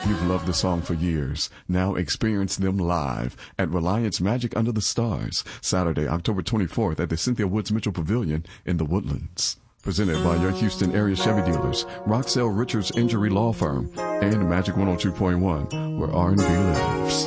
You've loved the song for years. Now experience them live at Reliance Magic Under the Stars, Saturday, October 24th at the Cynthia Woods Mitchell Pavilion in the Woodlands. Presented by your Houston area Chevy dealers, Roxell Richards Injury Law Firm, and Magic 102.1, where R&B lives.